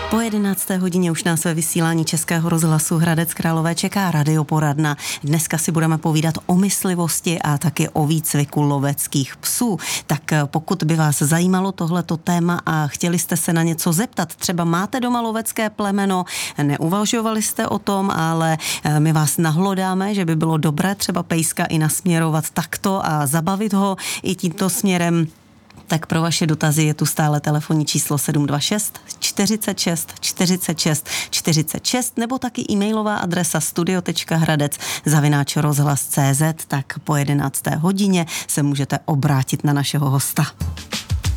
Po 11. hodině už nás ve vysílání Českého rozhlasu Hradec Králové čeká radioporadna. Dneska si budeme povídat o myslivosti a taky o výcviku loveckých psů. Tak pokud by vás zajímalo tohleto téma a chtěli jste se na něco zeptat, třeba máte doma lovecké plemeno, neuvažovali jste o tom, ale my vás nahlodáme, že by bylo dobré třeba pejska i nasměrovat takto a zabavit ho i tímto směrem. Tak pro vaše dotazy je tu stále telefonní číslo 726 46 46 46 nebo taky e-mailová adresa studio.hradec@rozhlas.cz. Tak po 11. hodině se můžete obrátit na našeho hosta.